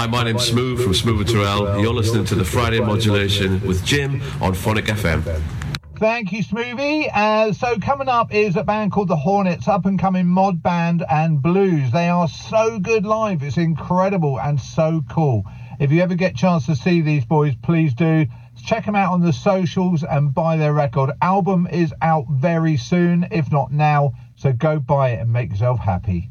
Hi, my name's Smooth from Smooth and Terrell. You're listening to the Friday Modulation with Jim on Phonic FM. Thank you, Smoothie. So coming up is a band called The Hornets, up-and-coming mod band and blues. They are so good live. It's incredible and so cool. If you ever get a chance to see these boys, please do. Check them out on the socials and buy their record. Album is out very soon, if not now. So go buy it and make yourself happy.